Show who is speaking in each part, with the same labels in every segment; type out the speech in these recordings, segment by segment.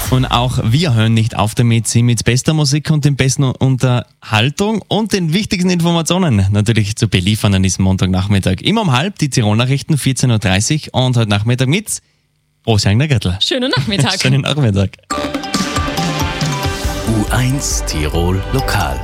Speaker 1: Und auch wir hören nicht auf damit, Sie mit bester Musik und den besten Unterhaltung und den wichtigsten Informationen natürlich zu beliefern an diesem Montagnachmittag. Immer um halb die Tirol-Nachrichten, 14.30 Uhr und heute Nachmittag mit Rosjagner Göttl.
Speaker 2: Schönen Nachmittag.
Speaker 1: Schönen Nachmittag.
Speaker 3: U1 Tirol Lokal.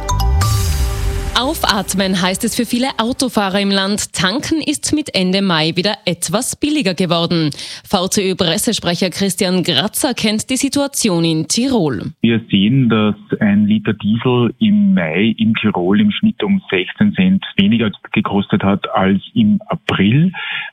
Speaker 2: Aufatmen heißt es für viele Autofahrer im Land. Tanken ist mit Ende Mai wieder etwas billiger geworden. VCÖ-Pressesprecher Christian Grazer kennt die Situation in Tirol.
Speaker 4: Wir sehen, dass ein Liter Diesel im Mai in Tirol im Schnitt um 16 Cent weniger gekostet hat als im April.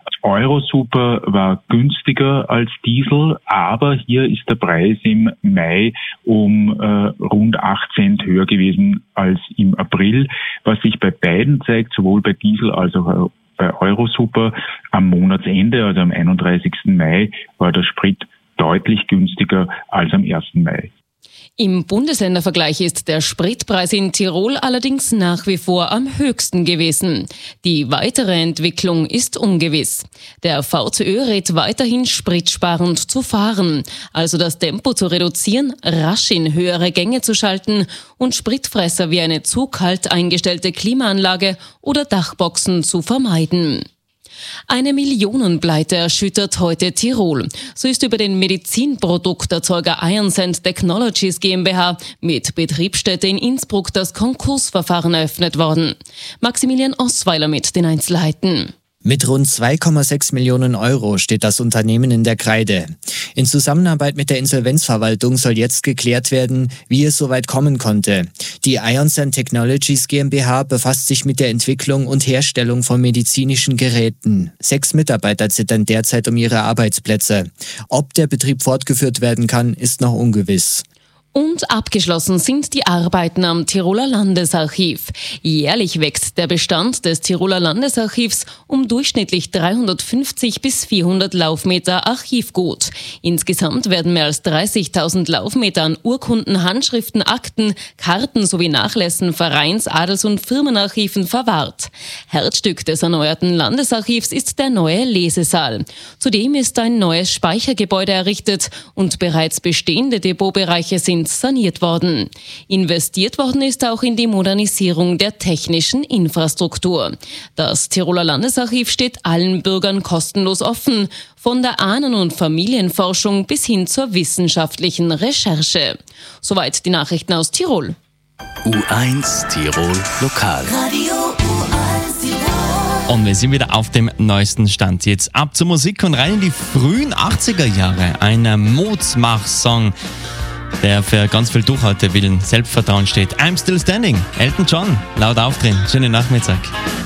Speaker 4: Eurosuper war günstiger als Diesel, aber hier ist der Preis im Mai um rund 8 Cent höher gewesen als im April. Was sich bei beiden zeigt, sowohl bei Diesel als auch bei Eurosuper, am Monatsende, also am 31. Mai, war der Sprit deutlich günstiger als am 1. Mai.
Speaker 2: Im Bundesländervergleich ist der Spritpreis in Tirol allerdings nach wie vor am höchsten gewesen. Die weitere Entwicklung ist ungewiss. Der VCÖ rät weiterhin, spritsparend zu fahren, also das Tempo zu reduzieren, rasch in höhere Gänge zu schalten und Spritfresser wie eine zu kalt eingestellte Klimaanlage oder Dachboxen zu vermeiden. Eine Millionenpleite erschüttert heute Tirol. So ist über den Medizinprodukterzeuger IronSand Technologies GmbH mit Betriebsstätte in Innsbruck das Konkursverfahren eröffnet worden. Maximilian Osweiler mit den Einzelheiten.
Speaker 5: Mit rund 2,6 Millionen Euro steht das Unternehmen in der Kreide. In Zusammenarbeit mit der Insolvenzverwaltung soll jetzt geklärt werden, wie es soweit kommen konnte. Die IronSand Technologies GmbH befasst sich mit der Entwicklung und Herstellung von medizinischen Geräten. 6 Mitarbeiter zittern derzeit um ihre Arbeitsplätze. Ob der Betrieb fortgeführt werden kann, ist noch ungewiss.
Speaker 2: Und abgeschlossen sind die Arbeiten am Tiroler Landesarchiv. Jährlich wächst der Bestand des Tiroler Landesarchivs um durchschnittlich 350 bis 400 Laufmeter Archivgut. Insgesamt werden mehr als 30.000 Laufmeter an Urkunden, Handschriften, Akten, Karten sowie Nachlässen, Vereins-, Adels- und Firmenarchiven verwahrt. Herzstück des erneuerten Landesarchivs ist der neue Lesesaal. Zudem ist ein neues Speichergebäude errichtet und bereits bestehende Depotbereiche sind saniert worden. Investiert worden ist auch in die Modernisierung der technischen Infrastruktur. Das Tiroler Landesarchiv steht allen Bürgern kostenlos offen, von der Ahnen- und Familienforschung bis hin zur wissenschaftlichen Recherche. Soweit die Nachrichten aus Tirol.
Speaker 3: U1 Tirol Lokal.
Speaker 6: Radio U1 Tirol.
Speaker 1: Und wir sind wieder auf dem neuesten Stand. Jetzt ab zur Musik und rein in die frühen 80er Jahre. Ein Mutmach-Song, der für ganz viel Durchhaltewillen, Selbstvertrauen steht. I'm Still Standing, Elton John, laut aufdrehen. Schönen Nachmittag.